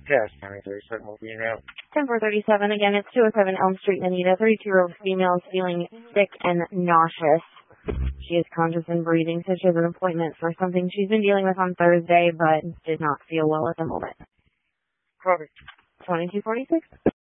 Yes, 937 will be now. 10-437, again, it's 207 Elm Street, Anita. 32-year-old female is feeling sick and nauseous. She is conscious and breathing, so she has an appointment for something she's been dealing with on Thursday, but did not feel well at the moment. Copy. 2246.